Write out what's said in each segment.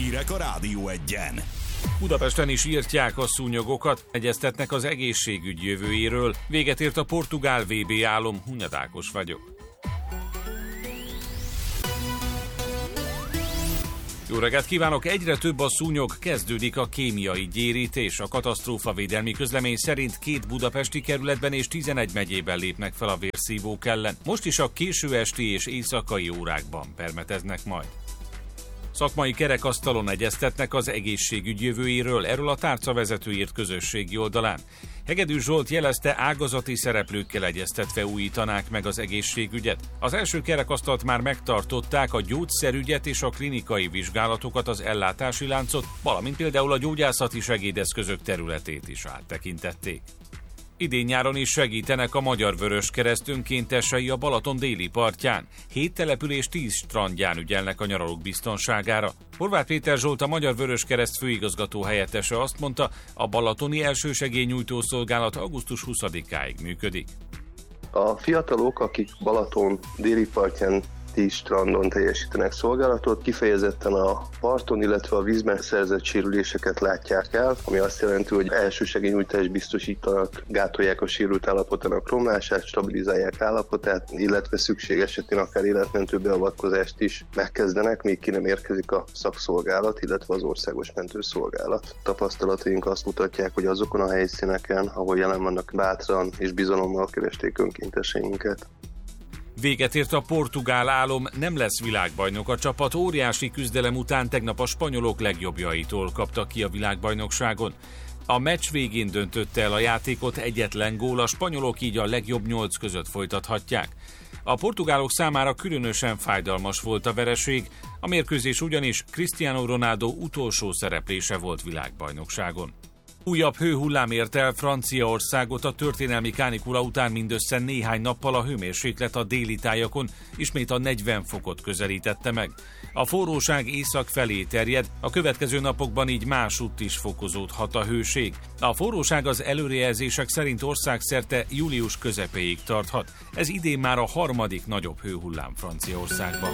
hírek a Rádió Egyen. Budapesten is írtják a szúnyogokat, egyeztetnek az egészségügy jövőjéről. Véget ért a portugál VB álom, Hunyad Ákos vagyok. Jó reggelt kívánok! Egyre több a szúnyog, kezdődik a kémiai gyérítés. A katasztrófavédelmi közlemény szerint 2 budapesti kerületben és 11 megyében lépnek fel a vérszívók ellen. Most is a késő esti és éjszakai órákban permeteznek majd. Szakmai kerekasztalon egyeztetnek az egészségügy jövőjéről, erről a tárcavezető írt közösségi oldalán. Hegedű Zsolt jelezte, ágazati szereplőkkel egyeztetve újítanák meg az egészségügyet. Az első kerekasztalt már megtartották, a gyógyszerügyet és a klinikai vizsgálatokat, az ellátási láncot, valamint például a gyógyászati segédeszközök területét is áttekintették. Idén-nyáron is segítenek a Magyar Vöröskereszt önkéntesei a Balaton déli partján. 7 település 10 strandján ügyelnek a nyaralók biztonságára. Horváth Péter Zsolt, a Magyar Vöröskereszt főigazgató helyettese azt mondta, a balatoni elsősegélynyújtó szolgálat augusztus 20-áig működik. A fiatalok, akik Balaton déli partján 10 strandon teljesítenek szolgálatot, kifejezetten a parton, illetve a vízben szerzett sérüléseket látják el, ami azt jelenti, hogy elsősegélynyújtást biztosítanak, gátolják a sérült állapotának romlását, stabilizálják állapotát, illetve szükség esetén akár életmentő beavatkozást is megkezdenek, még ki nem érkezik a szakszolgálat, illetve az országos mentőszolgálat. Tapasztalataink azt mutatják, hogy azokon a helyszíneken, ahol jelen vannak, bátran és bizalommal keresték önkénteseinket. Véget ért a portugál álom, nem lesz világbajnok a csapat. Óriási küzdelem után tegnap a spanyolok legjobbjaitól kaptak ki a világbajnokságon. A meccs végén döntötte el a játékot egyetlen gól, a spanyolok így a legjobb 8 között folytathatják. A portugálok számára különösen fájdalmas volt a vereség, a mérkőzés ugyanis Cristiano Ronaldo utolsó szereplése volt világbajnokságon. Újabb hőhullám érte el Franciaországot, a történelmi kánikula után mindössze néhány nappal a hőmérséklet a déli tájakon ismét a 40 fokot közelítette meg. A forróság észak felé terjed, a következő napokban így másútt is fokozódhat a hőség. A forróság az előrejelzések szerint országszerte július közepéig tarthat. Ez idén már a 3. nagyobb hőhullám Franciaországban.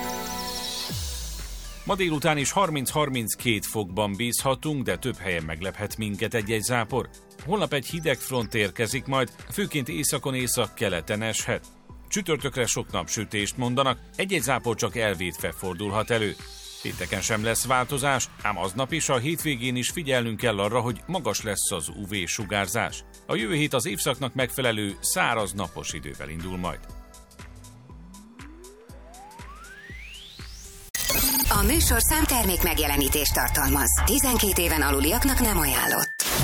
Ma délután is 30-32 fokban bízhatunk, de több helyen meglephet minket egy-egy zápor. Holnap egy hideg front érkezik majd, főként északon északkeleten eshet. Csütörtökre sok napsütést mondanak, egy-egy zápor csak elvétve fordulhat elő. Pénteken sem lesz változás, ám aznap is, a hétvégén is figyelnünk kell arra, hogy magas lesz az UV-sugárzás. A jövő hét az évszaknak megfelelő, száraz napos idővel indul majd. A műsorszám termék megjelenítést tartalmaz. 12 éven aluliaknak nem ajánlott.